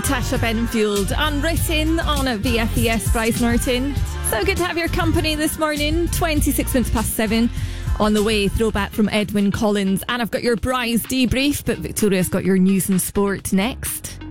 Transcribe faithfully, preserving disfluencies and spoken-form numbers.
Tasha Benfield, unwritten on a V F E S Bryce Norton. So good to have your company this morning. twenty-six minutes past seven. On the way, throwback from Edwyn Collins. And I've got your Bryce debrief, but Victoria's got your news and sport next.